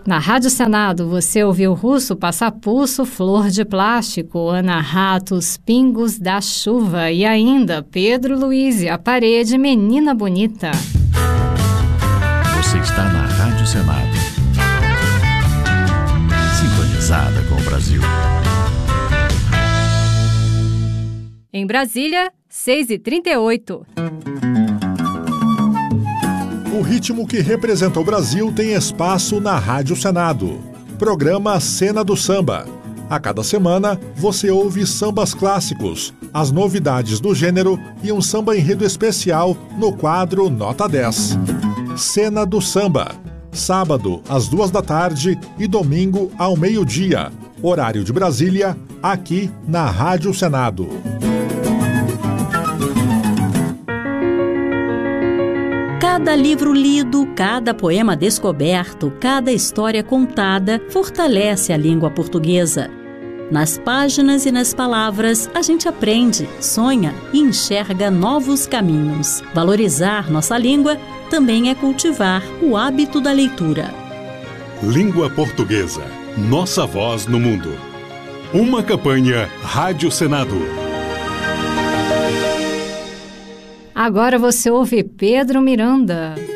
Na Rádio Senado, você ouviu Russo, Passapulso, Flor de Plástico, Ana Rato, Os Pingos da Chuva e ainda Pedro Luiz e a Parede, Menina Bonita. Você está na Rádio Senado, sintonizada com o Brasil. Em Brasília, 6h38. O ritmo que representa o Brasil tem espaço na Rádio Senado. Programa Cena do Samba. A cada semana, você ouve sambas clássicos, as novidades do gênero e um samba enredo especial no quadro Nota 10. Cena do Samba. Sábado, às 14h e domingo, ao meio-dia. Horário de Brasília, aqui na Rádio Senado. Cada livro lido, cada poema descoberto, cada história contada fortalece a língua portuguesa. Nas páginas e nas palavras, a gente aprende, sonha e enxerga novos caminhos. Valorizar nossa língua também é cultivar o hábito da leitura. Língua Portuguesa. Nossa voz no mundo. Uma campanha Rádio Senado. Agora você ouve Pedro Miranda.